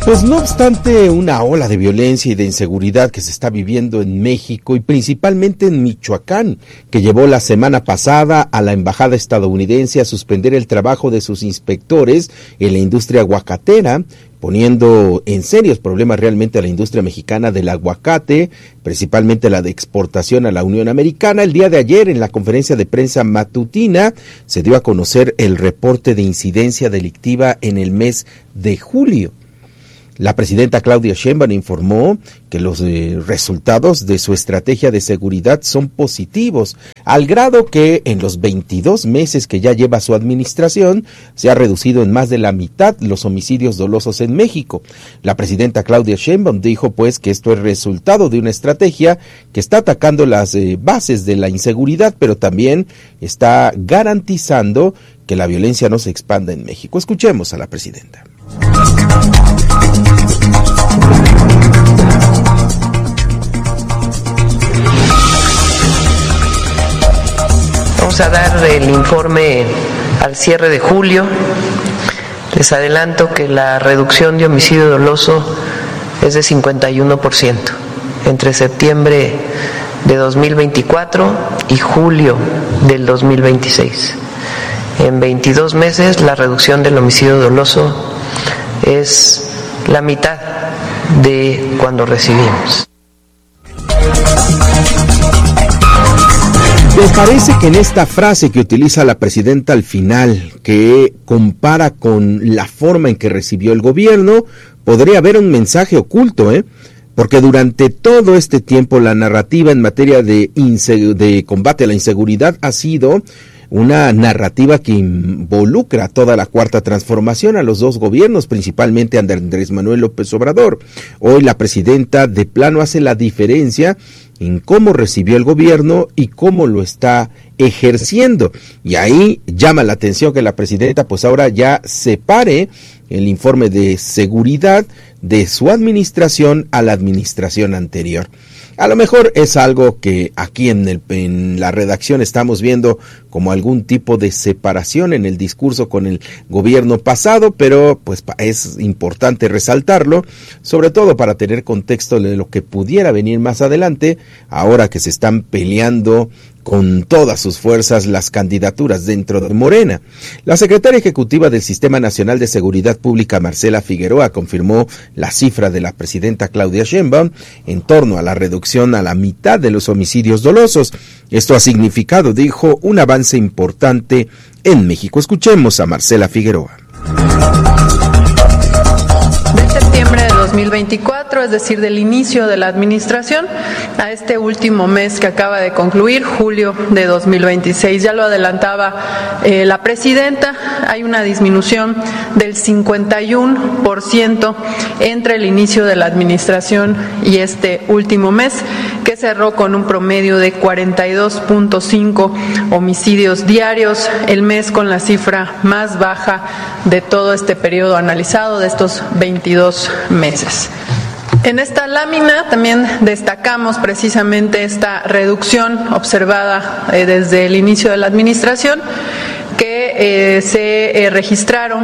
Pues no obstante una ola de violencia y de inseguridad que se está viviendo en México y principalmente en Michoacán, que llevó la semana pasada a la embajada estadounidense a suspender el trabajo de sus inspectores en la industria aguacatera, poniendo en serios problemas realmente a la industria mexicana del aguacate, principalmente la de exportación a la Unión Americana. El día de ayer, en la conferencia de prensa matutina, se dio a conocer el reporte de incidencia delictiva en el mes de julio. La presidenta Claudia Sheinbaum informó que los resultados de su estrategia de seguridad son positivos, al grado que en los 22 meses que ya lleva su administración, se ha reducido en más de la mitad los homicidios dolosos en México. La presidenta Claudia Sheinbaum dijo pues que esto es resultado de una estrategia que está atacando las bases de la inseguridad, pero también está garantizando que la violencia no se expanda en México. Escuchemos a la presidenta. Vamos a dar el informe al cierre de julio. Les adelanto que la reducción de homicidio doloso es de 51% entre septiembre de 2024 y julio del 2026. En 22 meses la reducción del homicidio doloso es la mitad de cuando recibimos. ¿Les parece que en esta frase que utiliza la presidenta al final, que compara con la forma en que recibió el gobierno, podría haber un mensaje oculto, Porque durante todo este tiempo la narrativa en materia de combate a la inseguridad ha sido una narrativa que involucra a toda la Cuarta Transformación, a los dos gobiernos, principalmente a Andrés Manuel López Obrador. Hoy la presidenta de plano hace la diferencia en cómo recibió el gobierno y cómo lo está ejerciendo. Y ahí llama la atención que la presidenta pues ahora ya separe el informe de seguridad de su administración a la administración anterior. A lo mejor es algo que aquí en la redacción estamos viendo como algún tipo de separación en el discurso con el gobierno pasado, pero pues es importante resaltarlo, sobre todo para tener contexto de lo que pudiera venir más adelante, ahora que se están peleando con todas sus fuerzas las candidaturas dentro de Morena. La secretaria ejecutiva del Sistema Nacional de Seguridad Pública, Marcela Figueroa, confirmó la cifra de la presidenta Claudia Sheinbaum en torno a la reducción a la mitad de los homicidios dolosos. Esto ha significado, dijo, un avance importante en México. Escuchemos a Marcela Figueroa. De septiembre de 2024, es decir, del inicio de la administración, a este último mes que acaba de concluir, julio de 2026. Ya lo adelantaba la presidenta, hay una disminución del 51% entre el inicio de la administración y este último mes, que cerró con un promedio de 42.5 homicidios diarios, el mes con la cifra más baja de todo este periodo analizado, de estos 22 meses. En esta lámina también destacamos precisamente esta reducción observada desde el inicio de la administración, que se registraron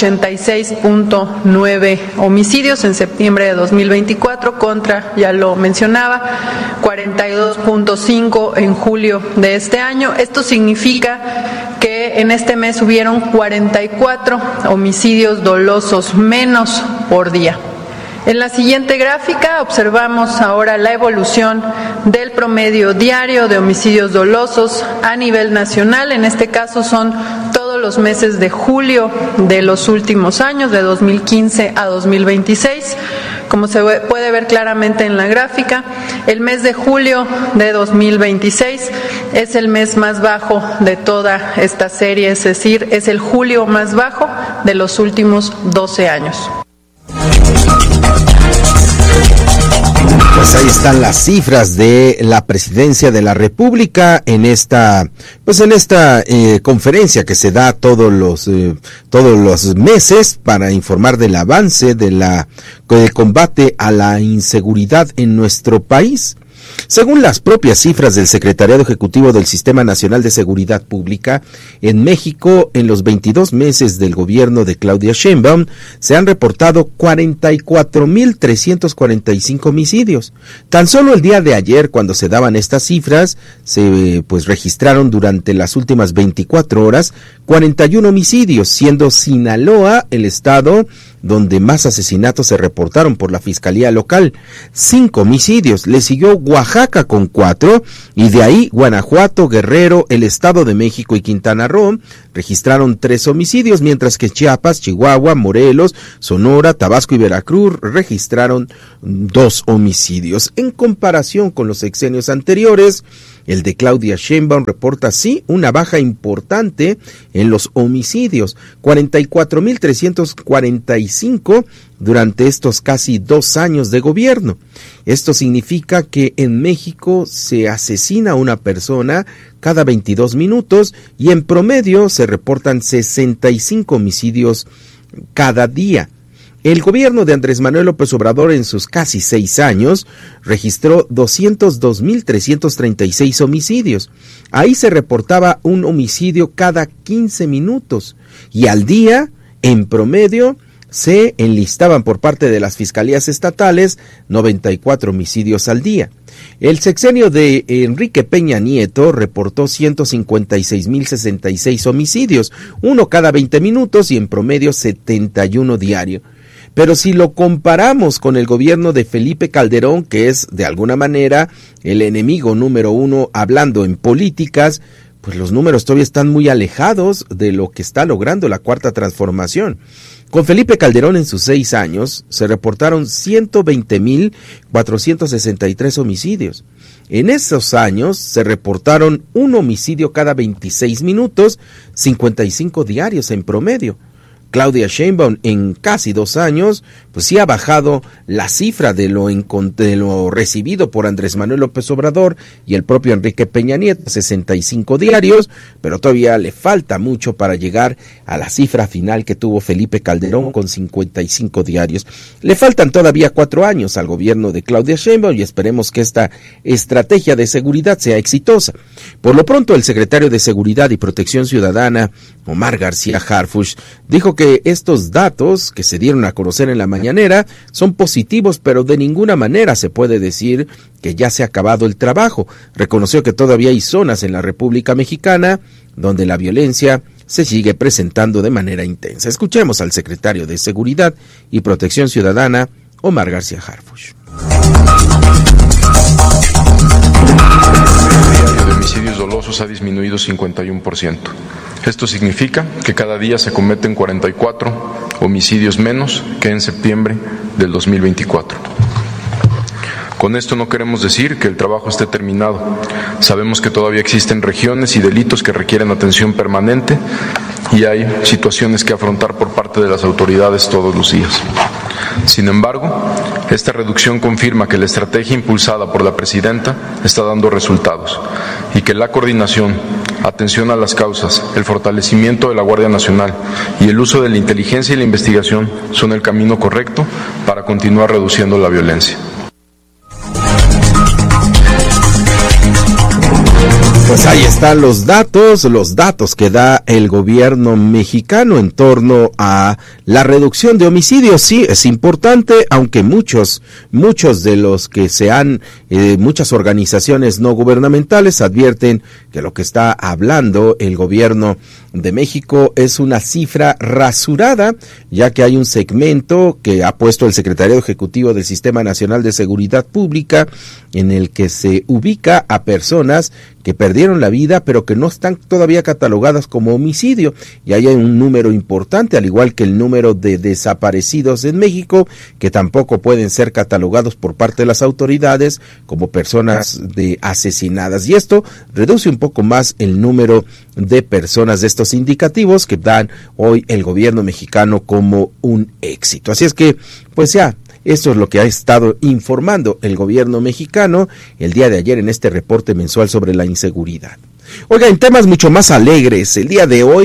86.9 homicidios en septiembre de 2024 contra, ya lo mencionaba, 42.5 en julio de este año. Esto significa que en este mes hubieron 44 homicidios dolosos menos por día. En la siguiente gráfica observamos ahora la evolución del promedio diario de homicidios dolosos a nivel nacional. En este caso son todos los meses de julio de los últimos años, de 2015 a 2026. Como se puede ver claramente en la gráfica, el mes de julio de 2026 es el mes más bajo de toda esta serie, es decir, es el julio más bajo de los últimos 12 años. Pues ahí están las cifras de la Presidencia de la República en esta conferencia que se da todos los meses para informar del avance del combate a la inseguridad en nuestro país. Según las propias cifras del Secretariado Ejecutivo del Sistema Nacional de Seguridad Pública, en México, en los 22 meses del gobierno de Claudia Sheinbaum, se han reportado 44,345 homicidios. Tan solo el día de ayer, cuando se daban estas cifras, se registraron durante las últimas 24 horas 41 homicidios, siendo Sinaloa el estado donde más asesinatos se reportaron por la Fiscalía Local, 5 homicidios, le siguió Oaxaca con 4, y de ahí Guanajuato, Guerrero, el Estado de México y Quintana Roo registraron 3 homicidios, mientras que Chiapas, Chihuahua, Morelos, Sonora, Tabasco y Veracruz registraron 2 homicidios. En comparación con los sexenios anteriores, el de Claudia Sheinbaum reporta sí una baja importante en los homicidios, 44,345 durante estos casi 2 años de gobierno. Esto significa que en México se asesina a una persona cada 22 minutos y en promedio se reportan 65 homicidios cada día. El gobierno de Andrés Manuel López Obrador en sus casi 6 años registró 202,336 homicidios. Ahí se reportaba un homicidio cada 15 minutos y al día, en promedio, se enlistaban por parte de las fiscalías estatales 94 homicidios al día. El sexenio de Enrique Peña Nieto reportó 156,066 homicidios, uno cada 20 minutos y en promedio 71 diario. Pero si lo comparamos con el gobierno de Felipe Calderón, que es de alguna manera el enemigo número 1 hablando en políticas, pues los números todavía están muy alejados de lo que está logrando la Cuarta Transformación. Con Felipe Calderón en sus 6 años se reportaron 120,463 homicidios. En esos años se reportaron un homicidio cada 26 minutos, 55 diarios en promedio. Claudia Sheinbaum en casi 2 años, pues sí ha bajado la cifra de lo recibido por Andrés Manuel López Obrador y el propio Enrique Peña Nieto, 65 diarios, pero todavía le falta mucho para llegar a la cifra final que tuvo Felipe Calderón con 55 diarios. Le faltan todavía 4 años al gobierno de Claudia Sheinbaum y esperemos que esta estrategia de seguridad sea exitosa. Por lo pronto, el secretario de Seguridad y Protección Ciudadana, Omar García Harfuch, dijo que estos datos que se dieron a conocer en la mañanera son positivos, pero de ninguna manera se puede decir que ya se ha acabado el trabajo. Reconoció que todavía hay zonas en la República Mexicana donde la violencia se sigue presentando de manera intensa. Escuchemos al secretario de Seguridad y Protección Ciudadana, Omar García Harfuch. El de homicidios dolosos ha disminuido 51%. Esto significa que cada día se cometen 44 homicidios menos que en septiembre del 2024. Con esto no queremos decir que el trabajo esté terminado. Sabemos que todavía existen regiones y delitos que requieren atención permanente y hay situaciones que afrontar por parte de las autoridades todos los días. Sin embargo, esta reducción confirma que la estrategia impulsada por la presidenta está dando resultados y que la coordinación, atención a las causas, el fortalecimiento de la Guardia Nacional y el uso de la inteligencia y la investigación son el camino correcto para continuar reduciendo la violencia. Pues ahí están los datos que da el gobierno mexicano en torno a la reducción de homicidios. Sí, es importante, aunque muchos de los que muchas organizaciones no gubernamentales advierten que lo que está hablando el gobierno de México es una cifra rasurada, ya que hay un segmento que ha puesto el Secretariado Ejecutivo del Sistema Nacional de Seguridad Pública en el que se ubica a personas que perdieron la vida, pero que no están todavía catalogadas como homicidio, y ahí hay un número importante, al igual que el número de desaparecidos en México, que tampoco pueden ser catalogados por parte de las autoridades como personas asesinadas, y esto reduce un poco más el número de personas de estos indicativos que dan hoy el gobierno mexicano como un éxito. Así es que, pues ya, esto es lo que ha estado informando el gobierno mexicano el día de ayer en este reporte mensual sobre la inseguridad. Oiga, en temas mucho más alegres, el día de hoy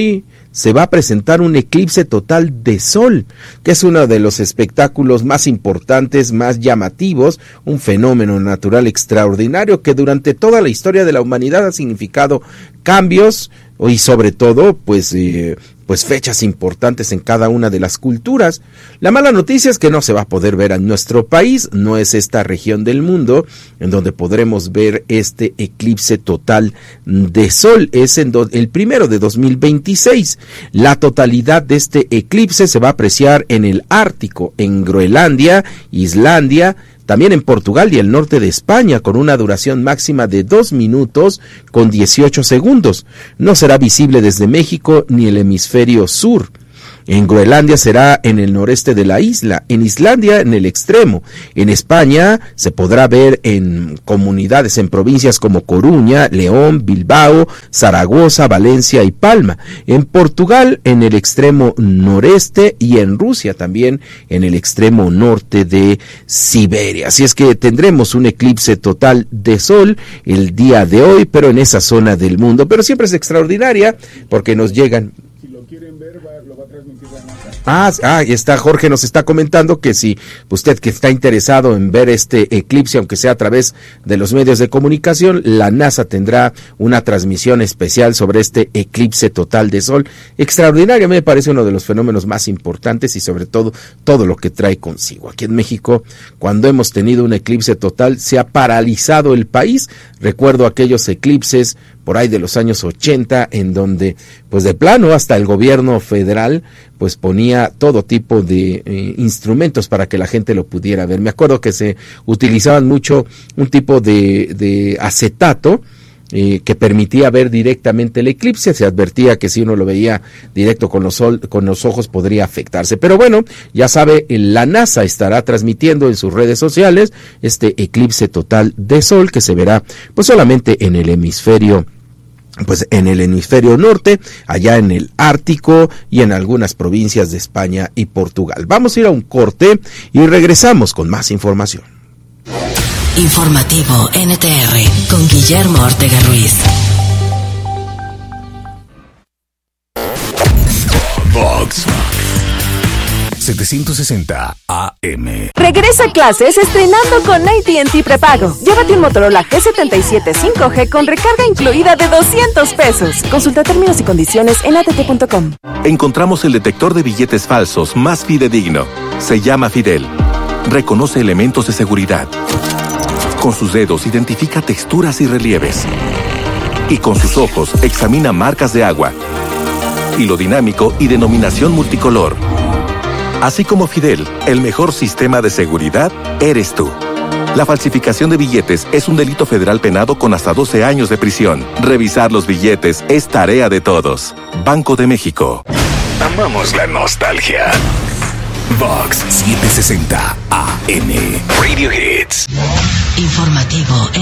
se va a presentar un eclipse total de sol, que es uno de los espectáculos más importantes, más llamativos, un fenómeno natural extraordinario que durante toda la historia de la humanidad ha significado cambios y sobre todo pues fechas importantes en cada una de las culturas. La mala noticia es que no se va a poder ver en nuestro país, no es esta región del mundo en donde podremos ver este eclipse total de sol, es el 1 de 2026. La totalidad de este eclipse se va a apreciar en el Ártico, en Groenlandia, Islandia, también en Portugal y el norte de España, con una duración máxima de 2 minutos con 18 segundos. No será visible desde México ni el hemisferio sur. En Groenlandia será en el noreste de la isla, en Islandia en el extremo. En España se podrá ver en comunidades, en provincias como Coruña, León, Bilbao, Zaragoza, Valencia y Palma. En Portugal en el extremo noreste y en Rusia también en el extremo norte de Siberia. Así es que tendremos un eclipse total de sol el día de hoy, pero en esa zona del mundo. Pero siempre es extraordinaria porque nos llegan... está Jorge nos está comentando que si usted que está interesado en ver este eclipse, aunque sea a través de los medios de comunicación, la NASA tendrá una transmisión especial sobre este eclipse total de sol. Extraordinario, a mí me parece uno de los fenómenos más importantes y sobre todo lo que trae consigo. Aquí en México, cuando hemos tenido un eclipse total, se ha paralizado el país. Recuerdo aquellos eclipses por ahí de los años 80, en donde, pues de plano, hasta el gobierno federal, pues ponía todo tipo de instrumentos para que la gente lo pudiera ver. Me acuerdo que se utilizaban mucho un tipo de acetato, que permitía ver directamente el eclipse. Se advertía que si uno lo veía directo con los ojos podría afectarse. Pero bueno, ya sabe, la NASA estará transmitiendo en sus redes sociales este eclipse total de sol que se verá pues solamente en el hemisferio norte, allá en el Ártico y en algunas provincias de España y Portugal. Vamos a ir a un corte y regresamos con más información. Informativo NTR con Guillermo Ortega Ruiz. Vox 760 AM. Regresa a clases estrenando con AT&T Prepago. Llévate un Motorola G77 5G con recarga incluida de $200. Consulta términos y condiciones en att.com. Encontramos el detector de billetes falsos más fidedigno. Se llama Fidel. Reconoce elementos de seguridad. Con sus dedos identifica texturas y relieves. Y con sus ojos examina marcas de agua, hilo dinámico y denominación multicolor. Así como Fidel, el mejor sistema de seguridad eres tú. La falsificación de billetes es un delito federal penado con hasta 12 años de prisión. Revisar los billetes es tarea de todos. Banco de México. Amamos la nostalgia. Vox 760 AM. Radio Hits. Informativo